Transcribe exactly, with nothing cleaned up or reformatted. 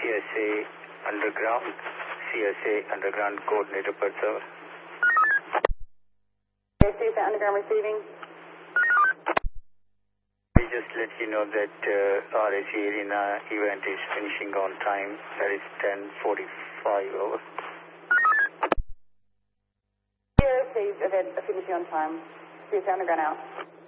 S A Underground, C S A Underground Coordinator per server. C S A Underground receiving. We just let you know that uh, R A C Arena event is finishing on time. That is ten forty-five over. C S A event finishing on time. C S A Underground out.